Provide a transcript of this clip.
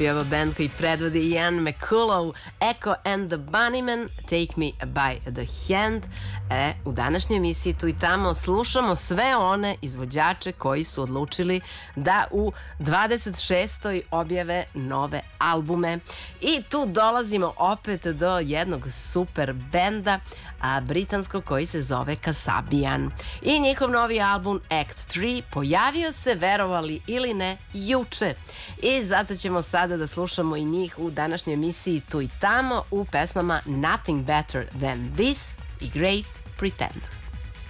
pjeva band koji predvodi Ian McCullough, Echo and the Bunnymen, Take Me by the Hand. U današnjoj emisiji Tu i tamo slušamo sve one izvođače koji su odlučili da u 26. objave nove albume. I tu dolazimo opet do jednog super benda britanskog koji se zove Kasabian. I njihov novi album Act 3 pojavio se, verovali ili ne, juče. I zato ćemo sada da slušamo i njih u današnjoj emisiji Tu i tamo u pesmama Nothing Better Than This i Great Pretender.